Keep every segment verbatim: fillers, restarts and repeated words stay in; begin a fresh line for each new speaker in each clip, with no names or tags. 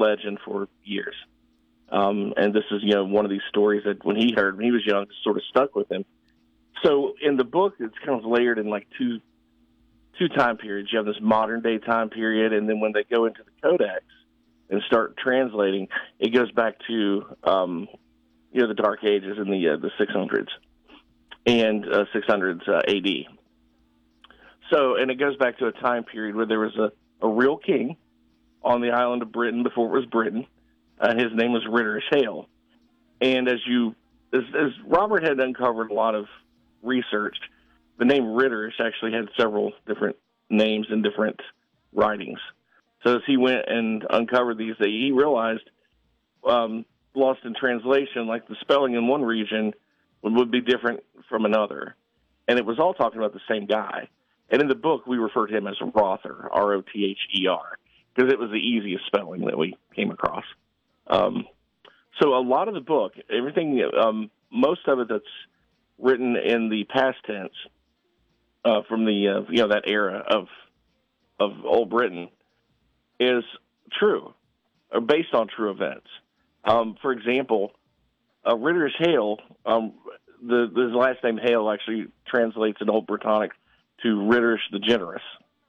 legend for years. Um, and this is, you know, one of these stories that when he heard when he was young, sort of stuck with him. So in the book, it's kind of layered in like two two time periods. You have this modern day time period, and then when they go into the Codex and start translating, it goes back to um, you know the Dark Ages in the uh, the six hundreds and uh, six hundreds uh, A D. So, and it goes back to a time period where there was a, a real king on the island of Britain before it was Britain. Uh, his name was Ritter Hale. And as you, as, as Robert had uncovered a lot of research, the name Ritter actually had several different names and different writings. So as he went and uncovered these, he realized, um, lost in translation, like the spelling in one region would, would be different from another. And it was all talking about the same guy. And in the book, we refer to him as Rother, R O T H E R, because it was the easiest spelling that we came across. Um, so a lot of the book, everything, um, most of it that's written in the past tense uh, from the uh, you know that era of of Old Britain is true, or based on true events. Um, for example, uh, Ritter's Hale, um, the the last name Hale actually translates in Old Brittonic to Ritter the Generous.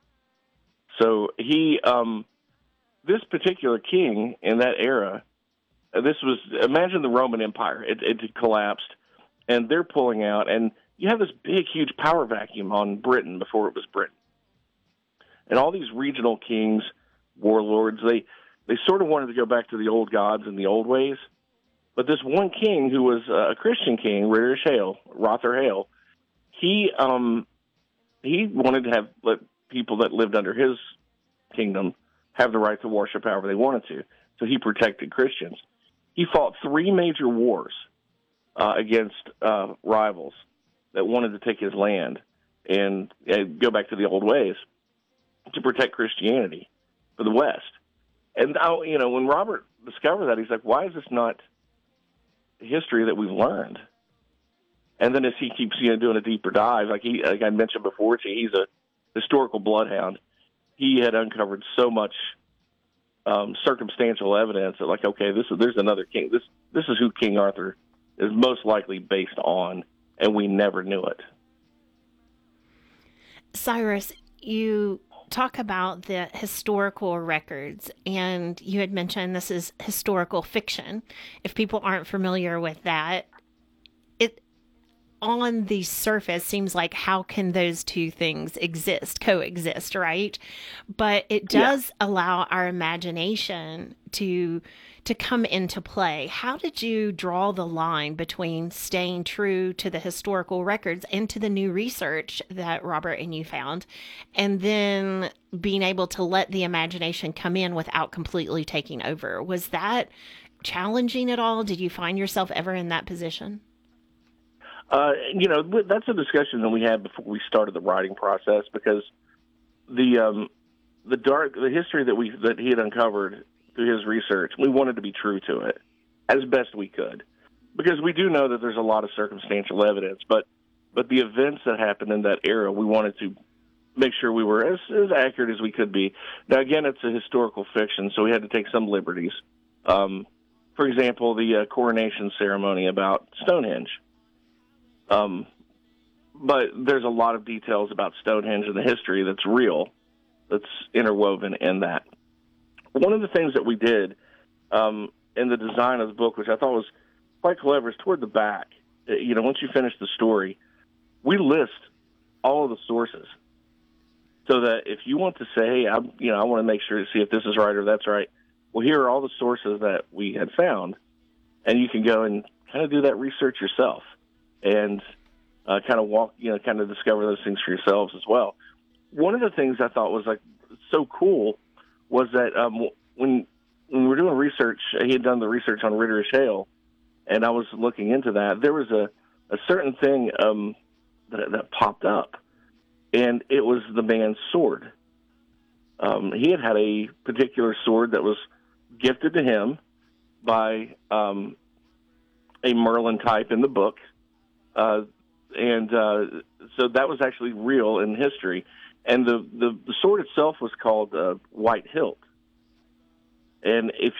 So he, um, this particular king in that era, uh, this was, imagine the Roman Empire. It, it collapsed, and they're pulling out, and you have this big, huge power vacuum on Britain before it was Britain. And all these regional kings, warlords, they, they sort of wanted to go back to the old gods and the old ways. But this one king who was a Christian king, Ritter Hale, Rother Hale, he, um, he wanted to have let people that lived under his kingdom have the right to worship however they wanted to. So he protected Christians. He fought three major wars uh, against uh, rivals that wanted to take his land and uh, go back to the old ways to protect Christianity for the West. And, now, you know, when Robert discovered that, he's like, why is this not history that we've learned? And then as he keeps, you know, doing a deeper dive, like he, like I mentioned before, he's a historical bloodhound. He had uncovered so much um, circumstantial evidence that, like, okay, this is there's another king. This this is who King Arthur is most likely based on, and we never knew it.
Cyrus, you talk about the historical records, and you had mentioned this is historical fiction. If people aren't familiar with that, it on the surface seems like how can those two things exist, coexist, right? But it does yeah. allow our imagination to to come into play. How did you draw the line between staying true to the historical records and to the new research that Robert and you found, and then being able to let the imagination come in without completely taking over? Was that challenging at all? Did you find yourself ever in that position?
Uh, you know, that's a discussion that we had before we started the writing process, because the um, the dark the history that we that he had uncovered through his research, we wanted to be true to it as best we could, because we do know that there's a lot of circumstantial evidence, but but the events that happened in that era, we wanted to make sure we were as, as accurate as we could be. Now, again, it's a historical fiction, so we had to take some liberties. Um, for example, the uh, coronation ceremony about Stonehenge. Um, but there's a lot of details about Stonehenge and the history that's real, that's interwoven in that. One of the things that we did um, in the design of the book, which I thought was quite clever, is toward the back. You know, once you finish the story, we list all of the sources, so that if you want to say, hey, I'm, you know, I want to make sure to see if this is right or that's right, well, here are all the sources that we had found, and you can go and kind of do that research yourself and uh, kind of walk, you know, kind of discover those things for yourselves as well. One of the things I thought was like so cool was that um, when when we were doing research, he had done the research on Ritter Hale, and I was looking into that. There was a, a certain thing um, that, that popped up, and it was the man's sword. Um, he had had a particular sword that was gifted to him by um, a Merlin type in the book. Uh, and uh, so that was actually real in history. And the, the, the sword itself was called uh, White Hilt. And if